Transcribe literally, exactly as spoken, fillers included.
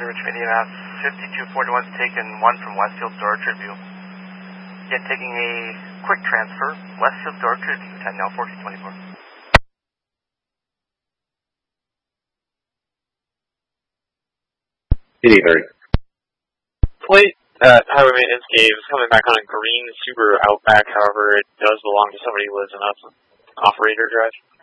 Richmond, Indianapolis. fifty-two forty-one is taken one from Westfield to our Tribune. Again, taking a quick transfer. Westfield to our Tribune, time now fourteen twenty-four. eighty thirty. Plate at Highway Maintenance Cave is coming back on a green Subaru Outback, however, it does belong to somebody who lives in an off-radar drive.